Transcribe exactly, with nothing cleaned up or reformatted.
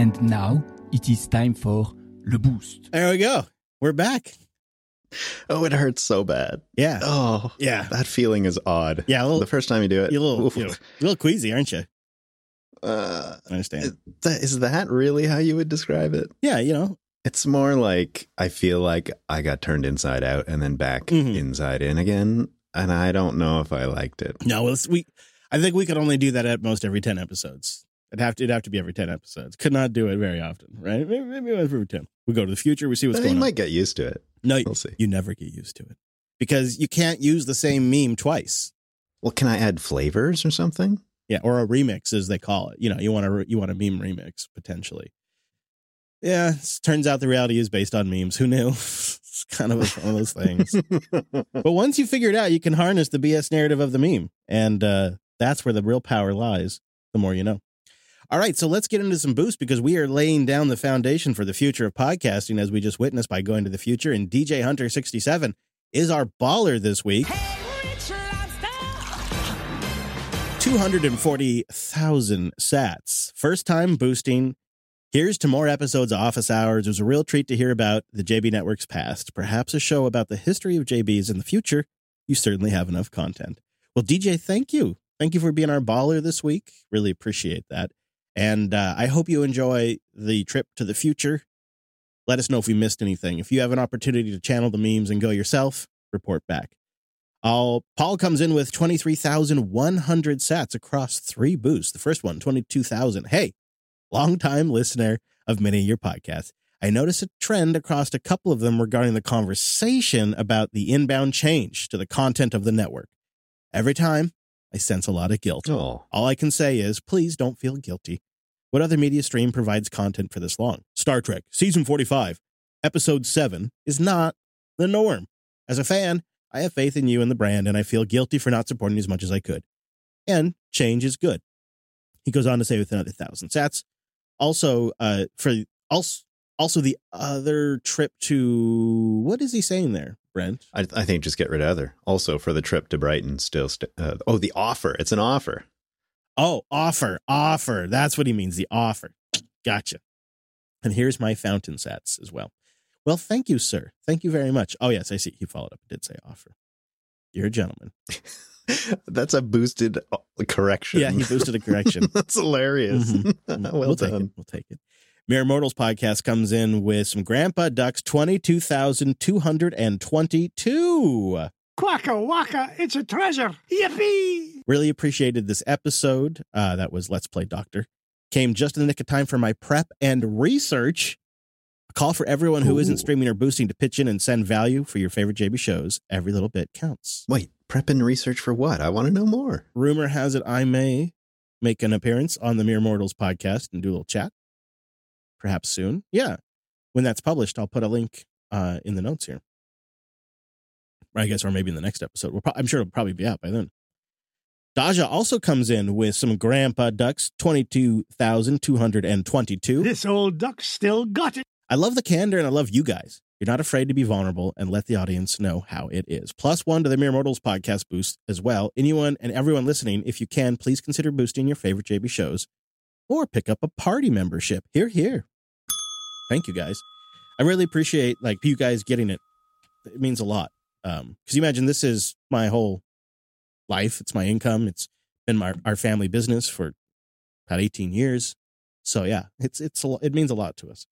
And now it is time for Le Boost. There we go. We're back. Oh, it hurts so bad. Yeah. Oh, yeah. That feeling is odd. Yeah. Little, the first time you do it. You're a little, you're a little queasy, aren't you? Uh, I understand. Is that, is that really how you would describe it? Yeah, you know. It's more like I feel like I got turned inside out and then back mm-hmm. inside in again. And I don't know if I liked it. No, well, we. I think we could only do that at most every ten episodes. It'd have to, it'd have to be every ten episodes. Could not do it very often, right? Maybe, maybe every ten. We go to the future. We see what's I going mean, on. You might get used to it. No, we'll see. You never get used to it because you can't use the same meme twice. Well, can I add flavors or something? Yeah, or a remix, as they call it. You know, you want a you want a meme remix potentially. Yeah, it turns out the reality is based on memes. Who knew? It's kind of one of those things. But once you figure it out, you can harness the B S narrative of the meme, and uh, that's where the real power lies. The more you know. All right, so let's get into some boost because we are laying down the foundation for the future of podcasting, as we just witnessed by going to the future. And D J Hunter sixty-seven is our baller this week. two hundred forty thousand sats. First time boosting. Here's to more episodes of Office Hours. It was a real treat to hear about the J B Network's past. Perhaps a show about the history of J Bs in the future. You certainly have enough content. Well, D J, thank you. Thank you for being our baller this week. Really appreciate that. And uh, I hope you enjoy the trip to the future. Let us know if we missed anything. If you have an opportunity to channel the memes and go yourself, report back. I'll, Paul comes in with twenty-three thousand one hundred sats across three boosts. The first one, twenty-two thousand. Hey, long-time listener of many of your podcasts. I noticed a trend across a couple of them regarding the conversation about the inbound change to the content of the network. Every time, I sense a lot of guilt. Oh. All I can say is, please don't feel guilty. What other media stream provides content for this long? Star Trek, Season forty-five, Episode seven is not the norm. As a fan, I have faith in you and the brand, and I feel guilty for not supporting as much as I could. And change is good. He goes on to say with another thousand sats. Also, uh, for also, also the other trip to, what is he saying there, Brent? I, I think just get rid of other. Also for the trip to Brighton, still. St- uh, oh, the offer. It's an offer. Oh, offer, offer. That's what he means, the offer. Gotcha. And here's my fountain sats as well. Well, thank you, sir. Thank you very much. Oh, yes, I see. He followed up and did say offer. You're a gentleman. That's a boosted correction. Yeah, he boosted a correction. That's hilarious. Mm-hmm. well we'll done. Take it. We'll take it. Mere Mortals podcast comes in with some Grandpa Ducks, twenty-two thousand two hundred twenty-two. Quacka wacka, it's a treasure. Yippee! Really appreciated this episode. Uh, that was Let's Play Doctor. Came just in the nick of time for my prep and research. A call for everyone who Ooh. Isn't streaming or boosting to pitch in and send value for your favorite J B shows. Every little bit counts. Wait, prep and research for what? I want to know more. Rumor has it I may make an appearance on the Mere Mortals podcast and do a little chat. Perhaps soon. Yeah. When that's published, I'll put a link uh, in the notes here. I guess, or maybe in the next episode. We'll pro- I'm sure it'll probably be out by then. Daja also comes in with some Grandpa Ducks, twenty-two thousand two hundred twenty-two. This old duck still got it. I love the candor and I love you guys. You're not afraid to be vulnerable and let the audience know how it is. Plus one to the Mere Mortals podcast boost as well. Anyone and everyone listening, if you can, please consider boosting your favorite J B shows or pick up a party membership. Here, here. Thank you guys. I really appreciate like you guys getting it. It means a lot. Um, because you imagine this is my whole life. It's my income. It's been my our family business for about eighteen years. So yeah, it's it's a, it means a lot to us.